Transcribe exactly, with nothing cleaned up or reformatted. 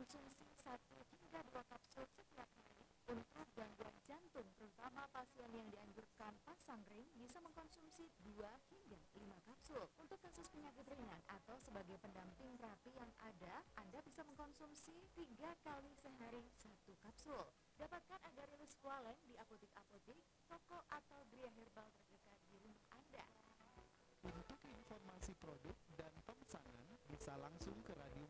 mengkonsumsi satu hingga dua kapsul setiap hari. Untuk gangguan jantung, terutama pasien yang dianjurkan pasang ring, bisa mengkonsumsi dua hingga lima kapsul. Untuk kasus penyakit ringan atau sebagai pendamping terapi yang ada, Anda bisa mengkonsumsi tiga kali sehari satu kapsul. Dapatkan Agarelus Qualen di apotik-apotik, toko atau geria herbal terdekat di rumah Anda. Untuk informasi produk dan pemesanan bisa langsung ke radio